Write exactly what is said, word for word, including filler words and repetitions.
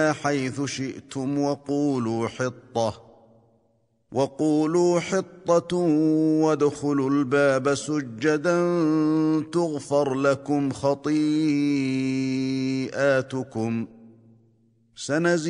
حيث شئتم وقولوا حطة وقولوا حطة وادخلوا الباب سجدا تغفر لكم خطيئاتكم سنزيد